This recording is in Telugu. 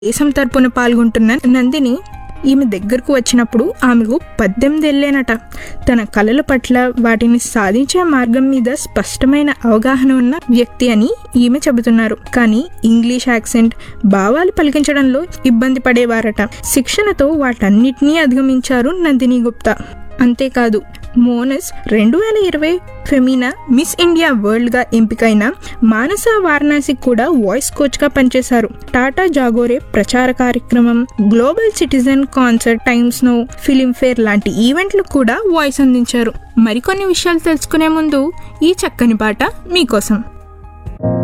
దేశం తరపున పాల్గొంటున్న నందిని ఈమె దగ్గరకు వచ్చినప్పుడు ఆమెకు 18 ఏళ్లేనట. తన కలల పట్ల వాటిని సాధించే మార్గం మీద స్పష్టమైన అవగాహన ఉన్న వ్యక్తి అని ఈమె చెబుతున్నారు. కానీ ఇంగ్లీష్ యాక్సెంట్, భావాలు పలికించడంలో ఇబ్బంది పడేవారట. శిక్షణతో వాటన్నిటినీ అధిగమించారు నందిని గుప్తా. అంతేకాదు, మోనస్ 2020 ఫెమినా మిస్ ఇండియా వరల్డ్ గా ఎంపికైన మానస వారణాసి కూడా వాయిస్ కోచ్ గా పనిచేశారు. టాటా జాగోరే ప్రచార కార్యక్రమం, global citizen concert, times now, film fair లాంటి ఈవెంట్లు కూడా వాయిస్ అందించారు. మరికొన్ని విషయాలు తెలుసుకునే ముందు ఈ చక్కని పాట మీకోసం.